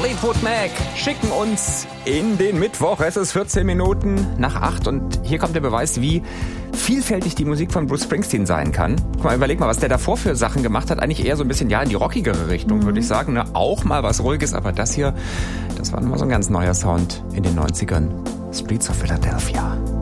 Fleetwood Mac schicken uns in den Mittwoch. Es ist 14 Minuten nach 8 und hier kommt der Beweis, wie vielfältig die Musik von Bruce Springsteen sein kann. Guck mal, überleg mal, was der davor für Sachen gemacht hat. Eigentlich eher so ein bisschen, in die rockigere Richtung, würde ich sagen. Ne? Auch mal was Ruhiges, aber das hier, das war nochmal so ein ganz neuer Sound in den 90ern. Streets of Philadelphia.